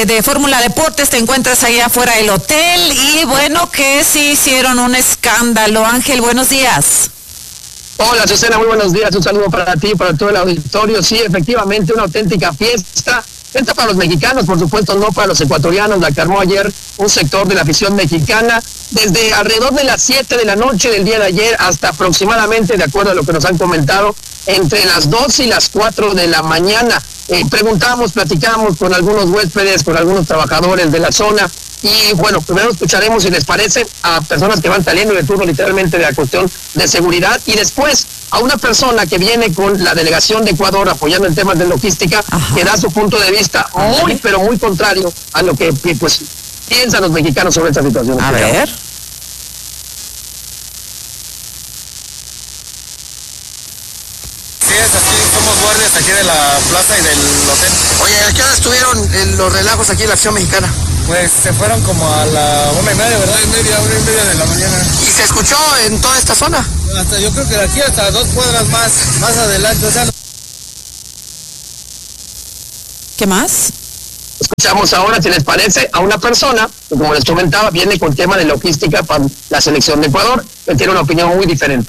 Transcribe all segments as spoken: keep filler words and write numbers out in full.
de, de Fórmula Deportes, te encuentras ahí afuera del hotel y bueno, que sí hicieron un escándalo. Ángel, buenos días. Hola, Susana, muy buenos días. Un saludo para ti, para todo el auditorio. Sí, efectivamente, una auténtica fiesta. Fiesta para los mexicanos, por supuesto, no para los ecuatorianos. La que armó ayer un sector de la afición mexicana. Desde alrededor de las siete de la noche del día de ayer hasta aproximadamente, de acuerdo a lo que nos han comentado, entre las dos y las cuatro de la mañana. Eh, preguntamos, platicamos con algunos huéspedes, con algunos trabajadores de la zona. Y bueno, primero escucharemos, si les parece, a personas que van saliendo de turno literalmente de la cuestión de seguridad, y después a una persona que viene con la delegación de Ecuador apoyando en temas de logística. Ajá. Que da su punto de vista muy, pero muy contrario a lo que pues piensan los mexicanos sobre esta situación. A ver. Sí, es así, somos guardias aquí de la plaza y del hotel. Oye, ¿a qué hora estuvieron en los relajos aquí en la acción mexicana? Pues se fueron como a la una y media, ¿verdad? Una y media, una y media de la mañana. ¿Y se escuchó en toda esta zona? Hasta, yo creo que de aquí hasta dos cuadras más, más adelante, o sea... ¿Qué más? Escuchamos ahora, si les parece, a una persona que, como les comentaba, viene con tema de logística para la selección de Ecuador, que tiene una opinión muy diferente.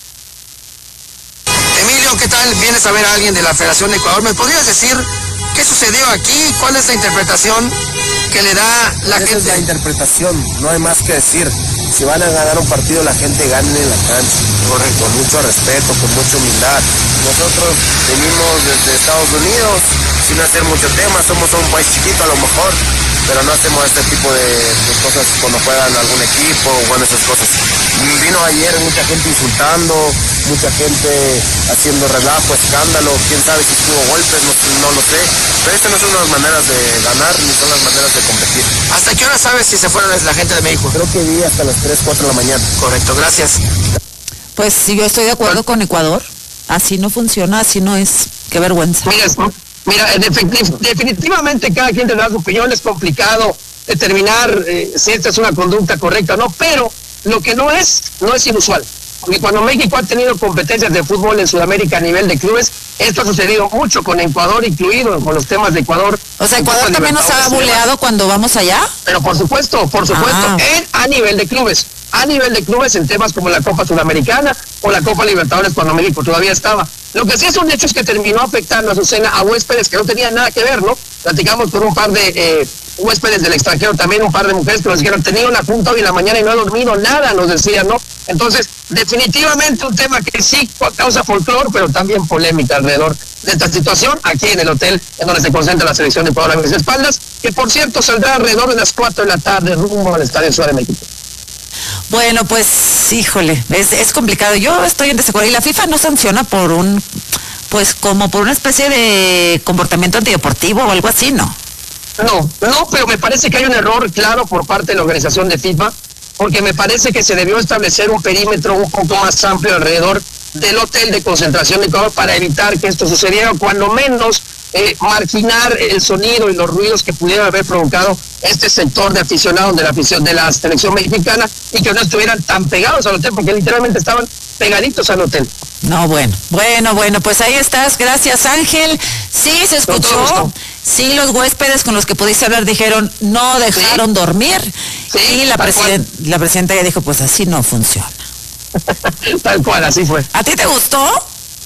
Emilio, ¿qué tal? Vienes a ver a alguien de la Federación de Ecuador. ¿Me podrías decir qué sucedió aquí? ¿Cuál es la interpretación que le da la Esa gente? Es la interpretación, no hay más que decir. Si van a ganar un partido, la gente gane en la cancha. Correcto. Con mucho respeto, con mucha humildad. Nosotros venimos desde Estados Unidos sin hacer mucho tema, somos un país chiquito a lo mejor, pero no hacemos este tipo de, de cosas cuando juegan algún equipo o bueno, esas cosas. Vino ayer mucha gente insultando, mucha gente haciendo relajo, escándalo, quién sabe si tuvo golpes, no, no lo sé, pero estas no son las maneras de ganar ni son las maneras de competir. ¿Hasta qué hora sabes si se fueron la gente de México? Creo que vi hasta las tres, cuatro de la mañana. Correcto, gracias. Pues sí, yo estoy de acuerdo con Ecuador. Así no funciona, así no es. Qué vergüenza. Mira, mira definitivamente cada quien tendrá su opinión. Es complicado determinar eh, si esta es una conducta correcta o no, pero lo que no es, no es inusual. Porque cuando México ha tenido competencias de fútbol en Sudamérica a nivel de clubes, esto ha sucedido mucho con Ecuador incluido, con los temas de Ecuador. O sea, Ecuador también nos ha buleado cuando vamos allá. Pero por supuesto, por supuesto, Ah. en, a nivel de clubes. A nivel de clubes en temas como la Copa Sudamericana o la Copa Libertadores cuando México todavía estaba. Lo que sí es un hecho es que terminó afectando a Azucena a huéspedes que no tenían nada que ver, ¿no? Platicamos con un par de eh, huéspedes del extranjero, también un par de mujeres que nos dijeron, tenía una junta hoy en la mañana y no he dormido nada, nos decían, ¿no? Entonces, definitivamente un tema que sí causa folclore, pero también polémica alrededor de esta situación, aquí en el hotel en donde se concentra la selección de Ecuador a mis espaldas, que por cierto saldrá alrededor de las cuatro de la tarde rumbo al Estadio Ciudad de México. Bueno, pues, híjole, es, es complicado. Yo estoy en desacuerdo. Y la FIFA no sanciona por un, pues, como por una especie de comportamiento antideportivo o algo así, ¿no? No, no, pero me parece que hay un error claro por parte de la organización de FIFA, porque me parece que se debió establecer un perímetro un poco más amplio alrededor del hotel de concentración de Ecuador para evitar que esto sucediera, cuando menos eh, marginar el sonido y los ruidos que pudieran haber provocado este sector de aficionados de la afición de la selección mexicana y que no estuvieran tan pegados al hotel, porque literalmente estaban pegaditos al hotel. No, bueno, bueno, bueno, pues ahí estás, gracias Ángel. Sí, se escuchó, sí, los huéspedes con los que pudiste hablar dijeron, no dejaron sí. dormir, sí, y la, presiden la presidenta ya dijo, pues así no funciona. Tal cual, así fue. ¿A ti te gustó?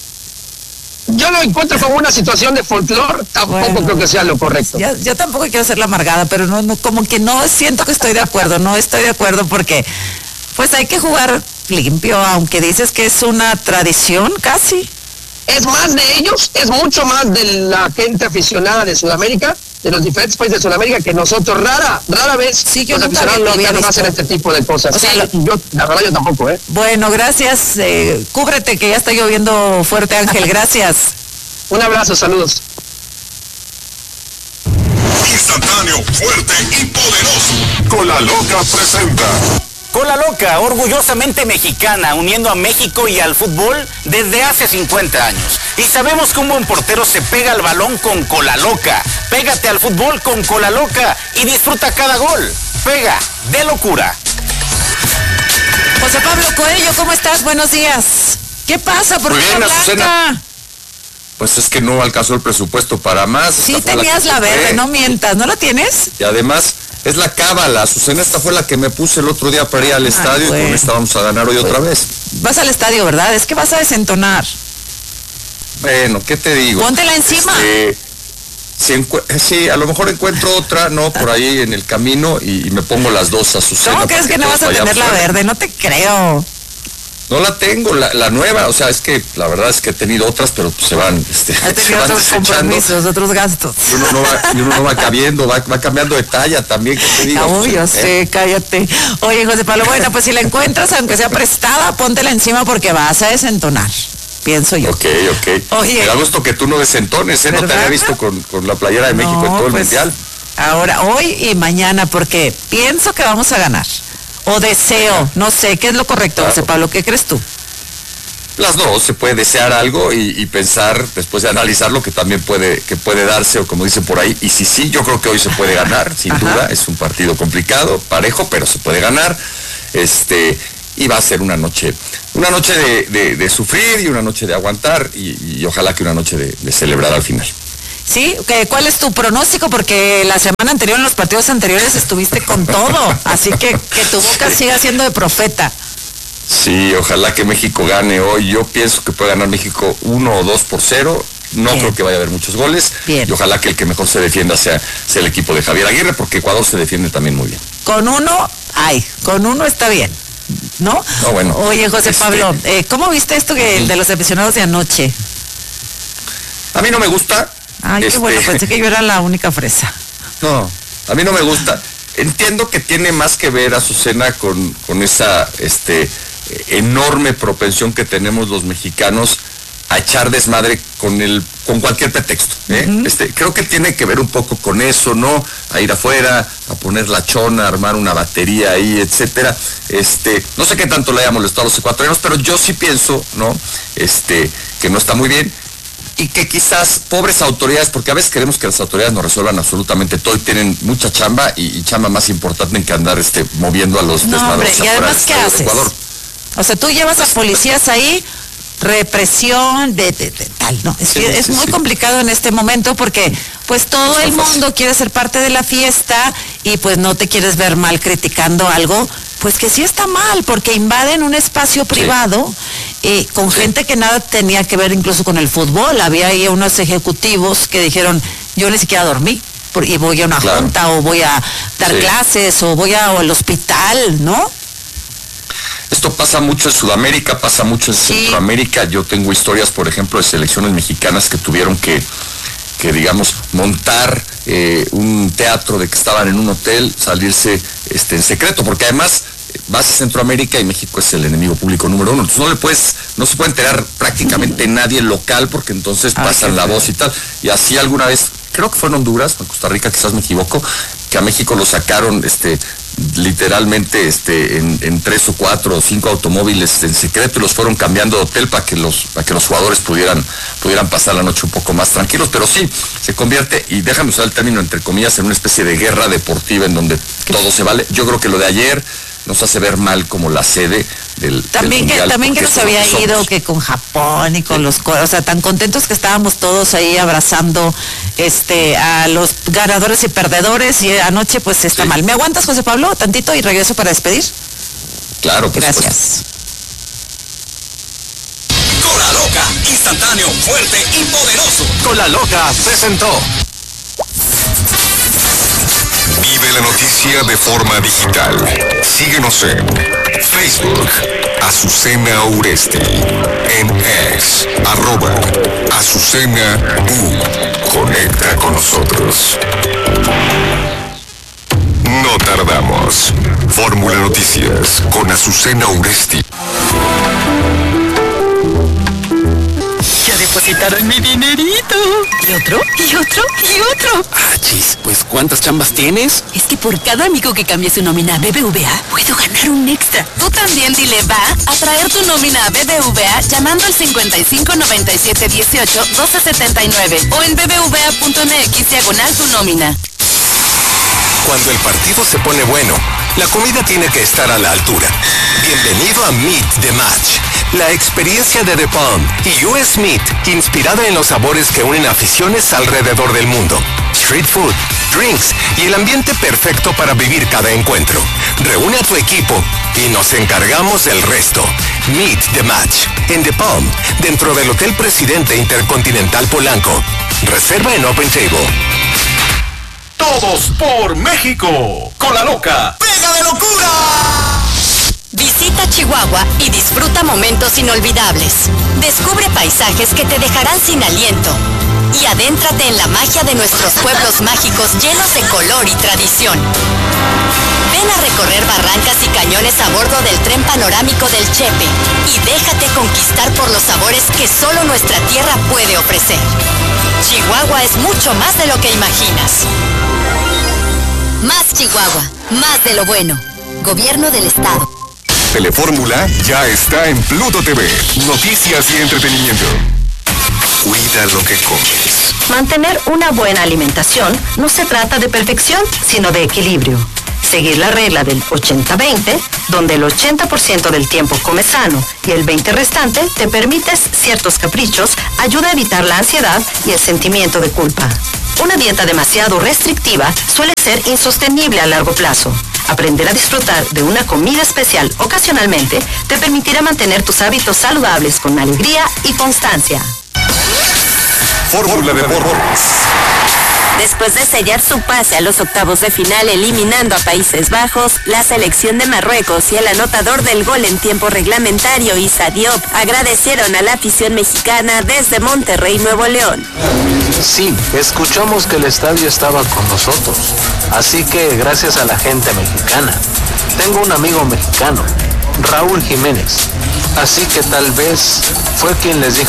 Yo lo encuentro como una situación de folclore, tampoco bueno, creo que sea lo correcto. Yo, yo tampoco quiero ser la amargada, pero no, no, como que no siento que estoy de acuerdo, no estoy de acuerdo porque pues hay que jugar limpio, aunque dices que es una tradición casi. Es más de ellos, es mucho más de la gente aficionada de Sudamérica, de los diferentes países de Sudamérica, que nosotros rara, rara vez sí, yo los aficionados mexicanos hacen este tipo de cosas. O sea, sí, lo... yo, la verdad yo tampoco, ¿eh? Bueno, gracias, eh, cúbrete que ya está lloviendo fuerte, Ángel, gracias. Un abrazo, saludos. Instantáneo, fuerte y poderoso. Con la Loca presenta. Cola Loca, orgullosamente mexicana, uniendo a México y al fútbol desde hace cincuenta años. Y sabemos que un buen portero se pega al balón con Cola Loca. Pégate al fútbol con Cola Loca y disfruta cada gol. Pega de locura. José Pablo Coello, ¿cómo estás? Buenos días. ¿Qué pasa? ¿Por qué Blanca? Pues es que no alcanzó el presupuesto para más. Sí tenías la, la verde, no mientas, ¿no la tienes? Y además es la cábala, Azucena, esta fue la que me puse el otro día para ir al estadio, bueno. Y con esta vamos a ganar hoy pues, otra vez. Vas al estadio, ¿verdad? Es que vas a desentonar. Bueno, ¿qué te digo? Póntela encima. Este, si encu- sí, a lo mejor encuentro otra, ¿no? Por ahí en el camino y, y me pongo las dos a Azucena. ¿Cómo crees que, que no vas a tener la verde? No te creo. No la tengo, la, la nueva, o sea, es que la verdad es que he tenido otras, pero pues se van, este, Has tenido otros compromisos, otros gastos. Y uno no va, y uno no va cabiendo, va, va cambiando de talla también, que te digo. Obvio, pues, sí, eh. cállate. Oye, José Pablo, bueno, pues si la encuentras, aunque sea prestada, póntela encima porque vas a desentonar, pienso yo. Ok, ok. Oye. Me da gusto que tú no desentones, ¿eh? No te había visto con, con la playera de no, México en todo el pues, Mundial. Ahora, hoy y mañana, porque pienso que vamos a ganar. O deseo, no sé, ¿qué es lo correcto, claro. José Pablo? ¿Qué crees tú? Las dos, se puede desear algo y, y pensar, después de analizarlo, que también puede, que puede darse, o como dicen por ahí, y si sí, yo creo que hoy se puede ganar, sin Ajá. duda, es un partido complicado, parejo, pero se puede ganar, este, y va a ser una noche, una noche de, de, de sufrir y una noche de aguantar, y, y ojalá que una noche de, de celebrar al final. Sí, ¿cuál es tu pronóstico? Porque la semana anterior, en los partidos anteriores, estuviste con todo, así que que tu boca siga siendo de profeta. Sí, ojalá que México gane hoy. Yo pienso que puede ganar México uno o dos por cero. No Bien. creo que vaya a haber muchos goles. Bien. Y ojalá que el que mejor se defienda sea, sea el equipo de Javier Aguirre, porque Ecuador se defiende también muy bien. Con uno, ay, con uno está bien, ¿no? No, bueno. Oye, José este... Pablo, eh, ¿cómo viste esto que el de los aficionados de anoche? A mí no me gusta. Ay, este... qué bueno, pensé que yo era la única fresa. No, a mí no me gusta. Entiendo que tiene más que ver, Azucena, con, con esa este, enorme propensión que tenemos los mexicanos a echar desmadre con el con cualquier pretexto. ¿eh? Uh-huh. Este, creo que tiene que ver un poco con eso, ¿no? A ir afuera, a poner la chona, a armar una batería ahí, etcétera. Este, no sé qué tanto le haya molestado a los ecuatorianos, pero yo sí pienso, ¿no? Este, que no está muy bien. Y que quizás pobres autoridades, porque a veces queremos que las autoridades nos resuelvan absolutamente todo y tienen mucha chamba y, y chamba más importante en que andar este, moviendo a los no, desmadros. Y además, ¿qué haces? Ecuador. O sea, tú llevas a policías ahí, represión, de, de, de tal, ¿no? Es, sí, que es sí, muy sí. complicado en este momento porque pues todo no el mundo quiere ser parte de la fiesta y pues no te quieres ver mal criticando algo, pues que sí está mal, porque invaden un espacio privado sí. eh, con sí. gente que nada tenía que ver incluso con el fútbol. Había ahí unos ejecutivos que dijeron, yo ni siquiera dormí, y voy a una claro. junta, o voy a dar sí. clases, o voy a, o al hospital, ¿no? Esto pasa mucho en Sudamérica, pasa mucho en sí. Centroamérica. Yo tengo historias, por ejemplo, de selecciones mexicanas que tuvieron que, que digamos, montar eh, un teatro de que estaban en un hotel, salirse este, en secreto, porque además vas a Centroamérica y México es el enemigo público número uno. Entonces no le puedes, no se puede enterar prácticamente nadie local, porque entonces ah, pasan la voz y tal. Y así alguna vez, creo que fue en Honduras, en Costa Rica, quizás me equivoco, que a México lo sacaron este literalmente este en, en tres o cuatro o cinco automóviles en secreto y los fueron cambiando de hotel para que los para que los jugadores pudieran pudieran pasar la noche un poco más tranquilos, pero sí se convierte, y déjame usar el término entre comillas, en una especie de guerra deportiva en donde todo se vale. Yo creo que lo de ayer nos hace ver mal como la sede del también del mundial, que también que nos había ido somos. que con Japón y con sí. los o sea tan contentos que estábamos todos ahí abrazando este a los ganadores y perdedores, y anoche pues está sí. mal. ¿Me aguantas, José Pablo, tantito y regreso para despedir? Claro, por gracias. Con la Loca, instantáneo, fuerte y poderoso. Con la Loca presentó. Vive la noticia de forma digital. Síguenos en Facebook, Azucena Uresti, en X, arroba Azucena U. Conecta con nosotros. No tardamos. Fórmula Noticias con Azucena Uresti. Ya depositaron mi dinerito. ¿Y otro? ¿Y otro? ¿Y otro? Ah, chis, pues ¿cuántas chambas tienes? Es que por cada amigo que cambie su nómina a B B V A, puedo ganar un extra. Tú también dile va a traer tu nómina a B B V A llamando al cincuenta y cinco noventa y siete dieciocho doce setenta y nueve o en bbva.mx diagonal tu nómina. Cuando el partido se pone bueno, la comida tiene que estar a la altura. Bienvenido a Meet the Match, La experiencia de The Palm y U S Meat, inspirada en los sabores que unen aficiones alrededor del mundo. Street food, drinks y el ambiente perfecto para vivir cada encuentro. Reúne a tu equipo y nos encargamos del resto. Meet the Match en The Palm, dentro del Hotel Presidente Intercontinental Polanco. Reserva en Open Table. Todos por México. Con la loca. ¡Pega de locura! Visita Chihuahua y disfruta momentos inolvidables. Descubre paisajes que te dejarán sin aliento. Y adéntrate en la magia de nuestros pueblos mágicos llenos de color y tradición. Ven a recorrer barrancas y cañones a bordo del tren panorámico del Chepe y déjate conquistar por los sabores que solo nuestra tierra puede ofrecer. Chihuahua es mucho más de lo que imaginas. Más Chihuahua, más de lo bueno. Gobierno del Estado. Telefórmula ya está en Pluto T V. Noticias y entretenimiento. Cuida lo que comes. Mantener una buena alimentación no se trata de perfección, sino de equilibrio. Seguir la regla del ochenta veinte, donde el ochenta por ciento del tiempo comes sano y el veinte por ciento restante te permites ciertos caprichos, ayuda a evitar la ansiedad y el sentimiento de culpa. Una dieta demasiado restrictiva suele ser insostenible a largo plazo. Aprender a disfrutar de una comida especial ocasionalmente te permitirá mantener tus hábitos saludables con alegría y constancia. Fórmula de Deportes. Después de sellar su pase a los octavos de final eliminando a Países Bajos, la selección de Marruecos y el anotador del gol en tiempo reglamentario, Issa Diop, agradecieron a la afición mexicana desde Monterrey, Nuevo León. Sí, escuchamos que el estadio estaba con nosotros, así que gracias a la gente mexicana. Tengo un amigo mexicano, Raúl Jiménez, así que tal vez fue quien les dijo